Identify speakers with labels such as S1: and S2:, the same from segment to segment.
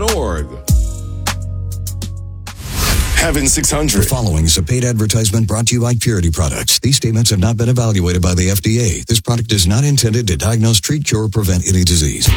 S1: Heaven600.org. Heaven600.
S2: The following is a paid advertisement brought to you by Purity Products. These statements have not been evaluated by the FDA. This product is not intended to diagnose, treat, cure, or prevent any disease.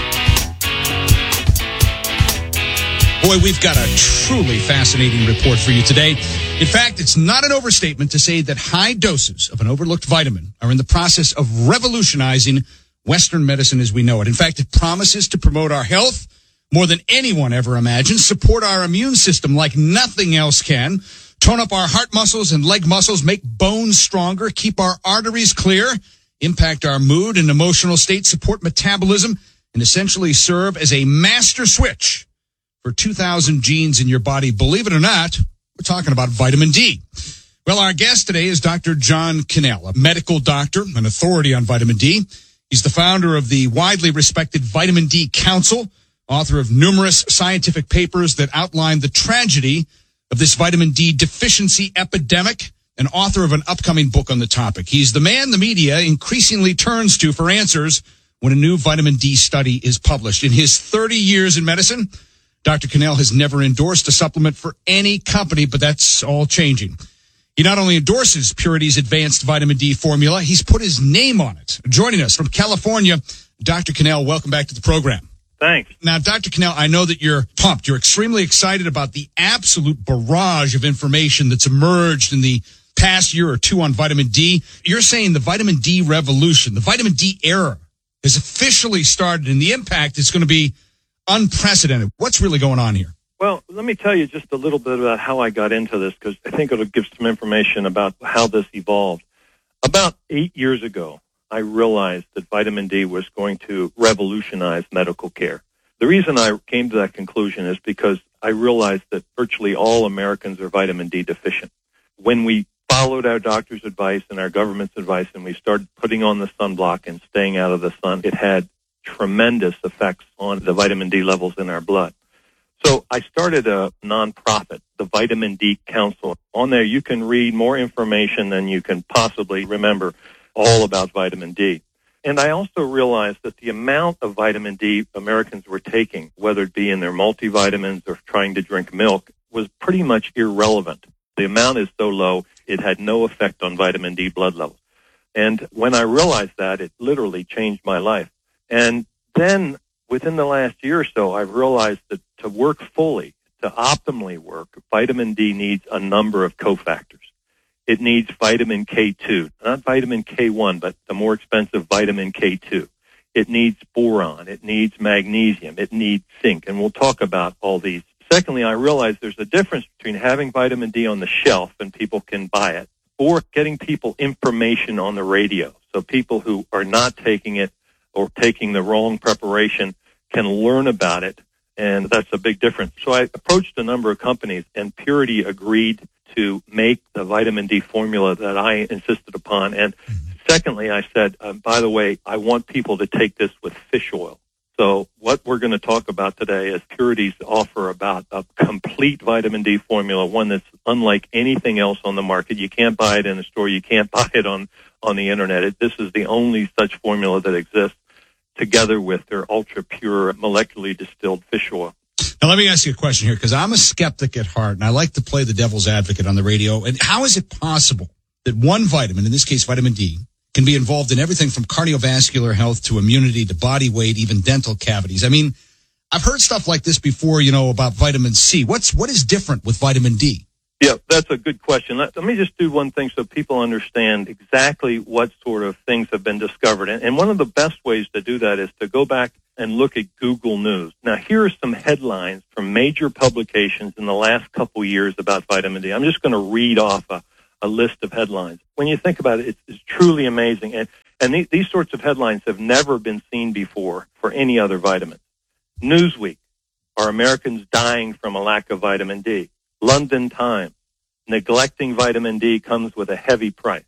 S3: Boy, we've got a truly fascinating report for you today. In fact, it's not an overstatement to say that high doses of an overlooked vitamin are in the process of revolutionizing Western medicine as we know it. In fact, it promises to promote our health more than anyone ever imagined, support our immune system like nothing else can, tone up our heart muscles and leg muscles, make bones stronger, keep our arteries clear, impact our mood and emotional state, support metabolism, and essentially serve as a master switch for 2,000 genes in your body. Believe it or not, we're talking about vitamin D. Well, our guest today is Dr. John Cannell, a medical doctor, an authority on vitamin D. He's the founder of the widely respected Vitamin D Council, author of numerous scientific papers that outline the tragedy of this vitamin D deficiency epidemic, and author of an upcoming book on the topic. He's the man the media increasingly turns to for answers when a new vitamin D study is published. In his 30 years in medicine, Dr. Cannell has never endorsed a supplement for any company, but that's all changing. He not only endorses Purity's advanced vitamin D formula, he's put his name on it. Joining us from California, Dr. Cannell, welcome back to the program.
S4: Thanks.
S3: Now, Dr. Cannell, I know that you're pumped. You're extremely excited about the absolute barrage of information that's emerged in the past year or two on vitamin D. You're saying the vitamin D revolution, the vitamin D era, has officially started, and the impact is going to be unprecedented. What's really going on here?
S4: Well, let me tell you just a little bit about how I got into this, because I think it'll give some information about how this evolved. About 8 years ago, I realized that vitamin D was going to revolutionize medical care. The reason I came to that conclusion is because I realized that virtually all Americans are vitamin D deficient. When we followed our doctor's advice and our government's advice and we started putting on the sunblock and staying out of the sun, it had tremendous effects on the vitamin D levels in our blood. So I started a nonprofit, the Vitamin D Council. On there, you can read more information than you can possibly remember all about vitamin D. And I also realized that the amount of vitamin D Americans were taking, whether it be in their multivitamins or trying to drink milk, was pretty much irrelevant. The amount is so low, it had no effect on vitamin D blood levels. And when I realized that, it literally changed my life. And then within the last year or so, I've realized that to work fully, to optimally work, vitamin D needs a number of cofactors. It needs vitamin K2, not vitamin K1, but the more expensive vitamin K2. It needs boron. It needs magnesium. It needs zinc. And we'll talk about all these. Secondly, I realize there's a difference between having vitamin D on the shelf and people can buy it, or getting people information on the radio. So people who are not taking it or taking the wrong preparation can learn about it, and that's a big difference. So I approached a number of companies, and Purity agreed to make the vitamin D formula that I insisted upon. And secondly, I said, by the way, I want people to take this with fish oil. So what we're going to talk about today is Purity's offer about a complete vitamin D formula, one that's unlike anything else on the market. You can't buy it in a store. You can't buy it on the internet. This is the only such formula that exists, together with their ultra-pure molecularly distilled fish oil.
S3: Now, let me ask you a question here, because I'm a skeptic at heart, and I like to play the devil's advocate on the radio. And how is it possible that one vitamin, in this case vitamin D, can be involved in everything from cardiovascular health to immunity to body weight, even dental cavities? I mean, I've heard stuff like this before, about vitamin C. What is different with vitamin D?
S4: Yeah, that's a good question. Let me just do one thing so people understand exactly what sort of things have been discovered. And one of the best ways to do that is to go back and look at Google News. Now, here are some headlines from major publications in the last couple years about vitamin D. I'm just going to read off a list of headlines. When you think about it, it's truly amazing. And these sorts of headlines have never been seen before for any other vitamin. Newsweek, are Americans dying from a lack of vitamin D? London Times, neglecting vitamin D comes with a heavy price.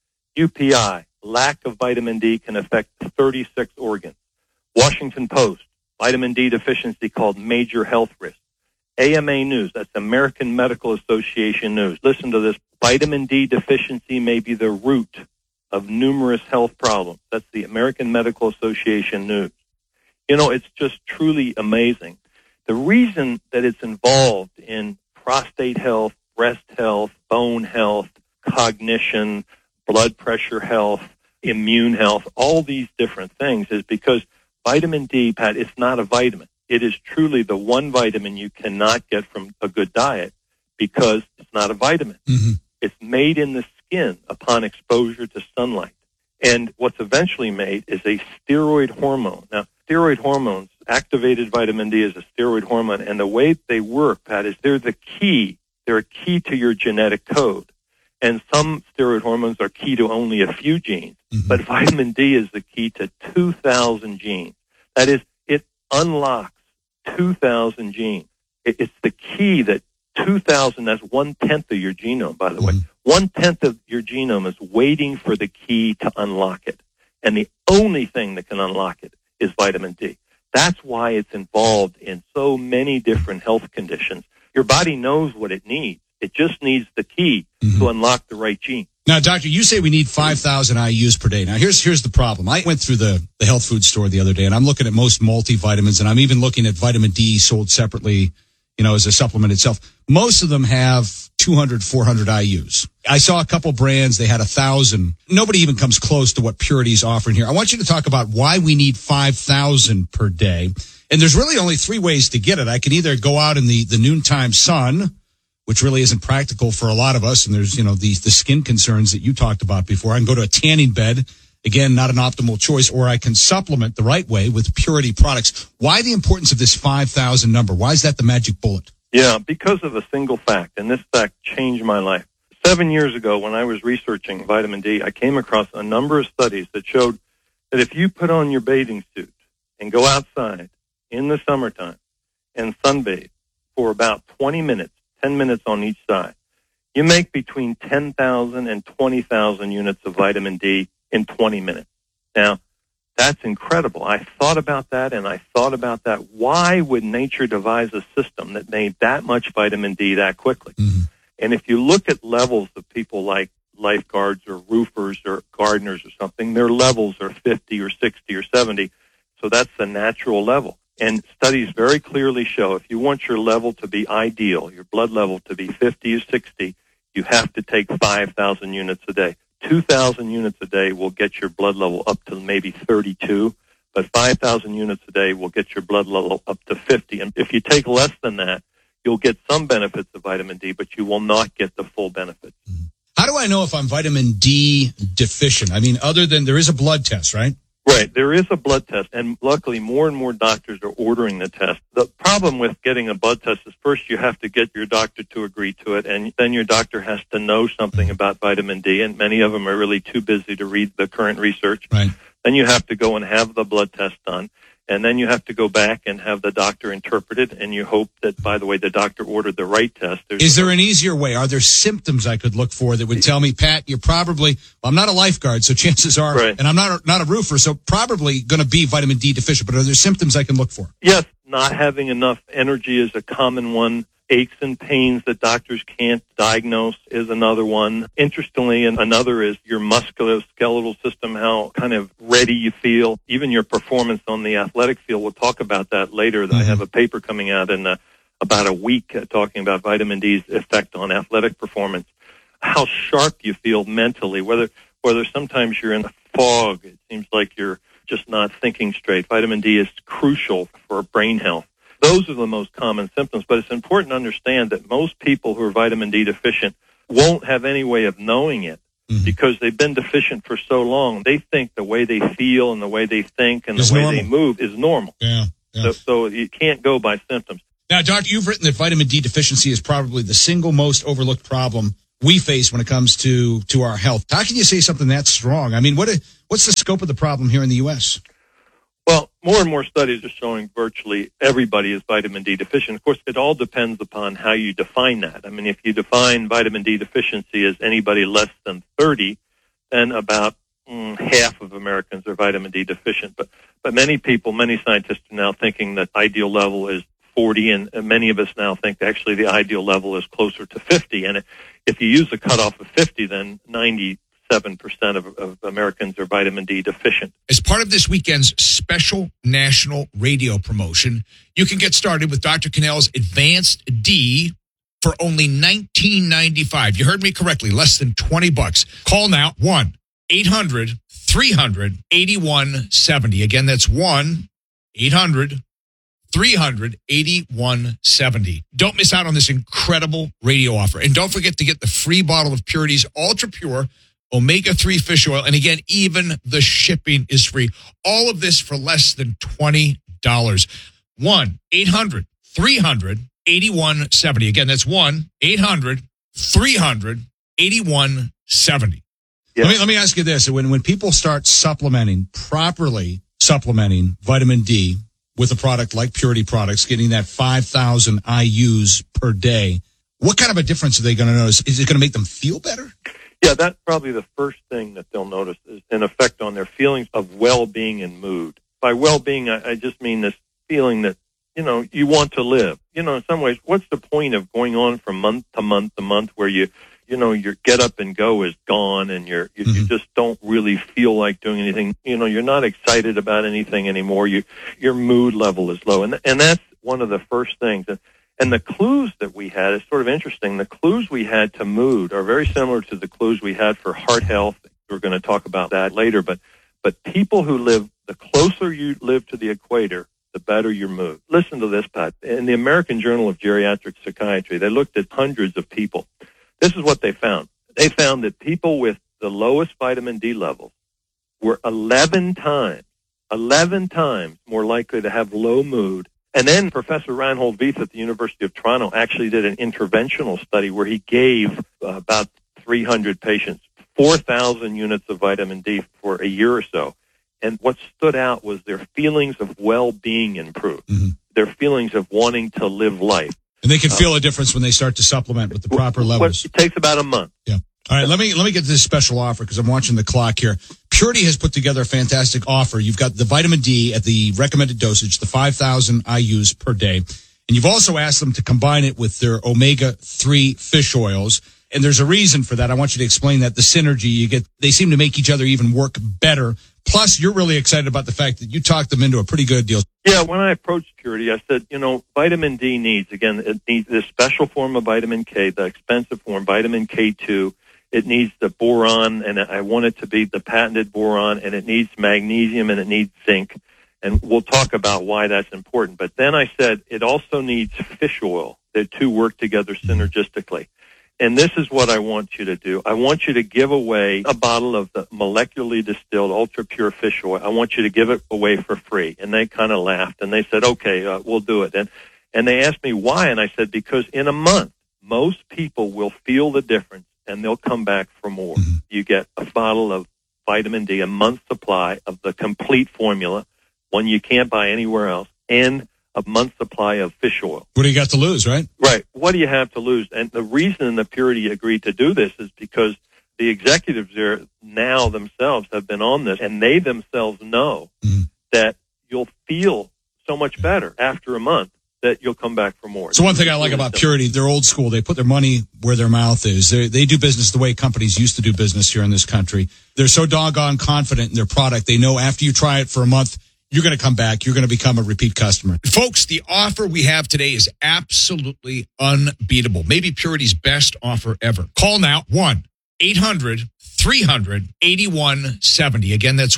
S4: UPI, lack of vitamin D can affect 36 organs. Washington Post, vitamin D deficiency called major health risk. AMA News, that's American Medical Association News. Listen to this. Vitamin D deficiency may be the root of numerous health problems. That's the American Medical Association News. It's just truly amazing. The reason that it's involved in prostate health, breast health, bone health, cognition, blood pressure health, immune health, all these different things is because vitamin D, Pat, it's not a vitamin. It is truly the one vitamin you cannot get from a good diet because it's not a vitamin.
S3: Mm-hmm.
S4: It's made in the skin upon exposure to sunlight. And what's eventually made is a steroid hormone. Now, steroid hormones, activated vitamin D is a steroid hormone, and the way they work, Pat, is they're the key. They're a key to your genetic code. And some steroid hormones are key to only a few genes, but vitamin D is the key to 2,000 genes. That is, it unlocks 2,000 genes. It's the key that 2,000, that's 1/10 of your genome, by the way. 1/10 of your genome is waiting for the key to unlock it. And the only thing that can unlock it is vitamin D. That's why it's involved in so many different health conditions. Your body knows what it needs. It just needs the key to unlock the right gene.
S3: Now, doctor, you say we need 5,000 IUs per day. Now, here's the problem. I went through the health food store the other day, and I'm looking at most multivitamins, and I'm even looking at vitamin D sold separately, as a supplement itself. Most of them have 200, 400 IUs. I saw a couple brands, they had 1,000. Nobody even comes close to what Purity's offering here. I want you to talk about why we need 5,000 per day. And there's really only three ways to get it. I can either go out in the noontime sun, which really isn't practical for a lot of us. And there's, the skin concerns that you talked about before. I can go to a tanning bed. Again, not an optimal choice. Or I can supplement the right way with Purity products. Why the importance of this 5,000 number? Why is that the magic bullet?
S4: Yeah, because of a single fact. And this fact changed my life. 7 years ago, when I was researching vitamin D, I came across a number of studies that showed that if you put on your bathing suit and go outside in the summertime and sunbathe for about 20 minutes, 10 minutes on each side, you make between 10,000 and 20,000 units of vitamin D in 20 minutes. Now, that's incredible. I thought about that, and I thought about that. Why would nature devise a system that made that much vitamin D that quickly? And if you look at levels of people like lifeguards or roofers or gardeners or something, their levels are 50 or 60 or 70. So that's the natural level. And studies very clearly show if you want your level to be ideal, your blood level to be 50 or 60, you have to take 5,000 units a day. 2,000 units a day will get your blood level up to maybe 32, but 5,000 units a day will get your blood level up to 50. And if you take less than that, you'll get some benefits of vitamin D, but you will not get the full benefits.
S3: How do I know if I'm vitamin D deficient? I mean, other than there is a blood test, right?
S4: Right. There is a blood test, and luckily more and more doctors are ordering the test. The problem with getting a blood test is first you have to get your doctor to agree to it, and then your doctor has to know something about vitamin D, and many of them are really too busy to read the current research.
S3: Right.
S4: Then you have to go and have the blood test done, and then you have to go back and have the doctor interpret it, and you hope that, by the way, the doctor ordered the right test.
S3: Is there an easier way? Are there symptoms I could look for that would tell me, Pat, you're probably, I'm not a lifeguard, so chances are,
S4: right.
S3: And I'm not a roofer, so probably going to be vitamin D deficient, but are there symptoms I can look for?
S4: Yes, not having enough energy is a common one. Aches and pains that doctors can't diagnose is another one. Interestingly, and another is your musculoskeletal system, how kind of ready you feel, even your performance on the athletic field. We'll talk about that later. I have a paper coming out in about a week talking about vitamin D's effect on athletic performance. How sharp you feel mentally, whether sometimes you're in a fog, it seems like you're just not thinking straight. Vitamin D is crucial for brain health. Those are the most common symptoms, but it's important to understand that most people who are vitamin D deficient won't have any way of knowing it because they've been deficient for so long. They think the way they feel and the way they think and the way they move is normal.
S3: Yeah.
S4: So you can't go by symptoms.
S3: Now, Doctor, you've written that vitamin D deficiency is probably the single most overlooked problem we face when it comes to our health. How can you say something that strong? I mean, what's the scope of the problem here in the U.S.?
S4: Well, more and more studies are showing virtually everybody is vitamin D deficient. Of course, it all depends upon how you define that. I mean, if you define vitamin D deficiency as anybody less than 30, then about half of Americans are vitamin D deficient. But many people, many scientists are now thinking that ideal level is 40, and many of us now think actually the ideal level is closer to 50. And if you use a cutoff of 50, then 90 7% of Americans are vitamin D deficient.
S3: As part of this weekend's special national radio promotion, you can get started with Dr. Cannell's Advanced D for only $19.95. You heard me correctly, less than $20. Call now, 1-800-300-8170. Again, that's 1-800-300-8170. Don't miss out on this incredible radio offer. And don't forget to get the free bottle of Purity's Ultra Pure Omega-3 fish oil. And again, even the shipping is free. All of this for less than $20. 1-800-300-8170. Again, that's 1-800-300-8170.
S4: Yeah.
S3: Let me ask you this. When people start properly supplementing vitamin D with a product like Purity Products, getting that 5,000 IUs per day, what kind of a difference are they going to notice? Is it going to make them feel better?
S4: Yeah, that's probably the first thing that they'll notice is an effect on their feelings of well-being and mood. By well-being, I just mean this feeling that, you want to live. In some ways, what's the point of going on from month to month to month where your get up and go is gone and you just don't really feel like doing anything. You're not excited about anything anymore. Your mood level is low. And that's one of the first things. And the clues that we had is sort of interesting. The clues we had to mood are very similar to the clues we had for heart health. We're going to talk about that later. But people who live, the closer you live to the equator, the better your mood. Listen to this, Pat. In the American Journal of Geriatric Psychiatry, they looked at hundreds of people. This is what they found. They found that people with the lowest vitamin D levels were 11 times more likely to have low mood. And then Professor Reinhold Vieth at the University of Toronto actually did an interventional study where he gave about 300 patients 4,000 units of vitamin D for a year or so. And what stood out was their feelings of well-being improved, their feelings of wanting to live life.
S3: And they can feel a difference when they start to supplement with the proper levels.
S4: It takes about a month.
S3: Yeah. All right, let me get to this special offer because I'm watching the clock here. Purity has put together a fantastic offer. You've got the vitamin D at the recommended dosage, the 5,000 IUs per day. And you've also asked them to combine it with their omega-3 fish oils. And there's a reason for that. I want you to explain that. The synergy you get, they seem to make each other even work better. Plus, you're really excited about the fact that you talked them into a pretty good deal.
S4: Yeah, when I approached Purity, I said, vitamin D needs this special form of vitamin K, the expensive form, vitamin K2. It needs the boron, and I want it to be the patented boron, and it needs magnesium, and it needs zinc. And we'll talk about why that's important. But then I said it also needs fish oil. The two work together synergistically. And this is what I want you to do. I want you to give away a bottle of the molecularly distilled ultra pure fish oil. I want you to give it away for free. And they kind of laughed and they said, okay, we'll do it. And they asked me why. And I said, because in a month, most people will feel the difference and they'll come back for more. You get a bottle of vitamin D, a month's supply of the complete formula, one you can't buy anywhere else, and a month's supply of fish oil.
S3: What do you got to lose, right?
S4: Right. What do you have to lose? And the reason the Purity agreed to do this is because the executives there now themselves have been on this, and they themselves know that you'll feel so much better after a month that you'll come back for more.
S3: So one thing I like about Purity, they're old school. They put their money where their mouth is. They do business the way companies used to do business here in this country. They're so doggone confident in their product. They know after you try it for a month, you're going to come back. You're going to become a repeat customer. Folks, the offer we have today is absolutely unbeatable. Maybe Purity's best offer ever. Call now, 1-800-300-8170. Again, that's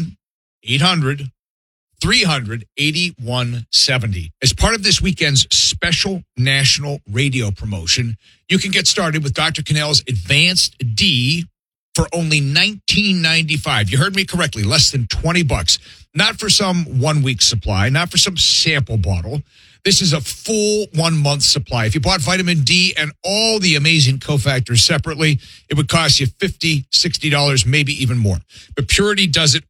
S3: 1-800-300-8170. As part of this weekend's special national radio promotion, you can get started with Dr. Cannell's Advanced D for only $19.95. You heard me correctly, less than $20. Not for some 1 week supply, not for some sample bottle. This is a full 1 month supply. If you bought vitamin D and all the amazing cofactors separately, it would cost you $50, $60, maybe even more. But Purity does it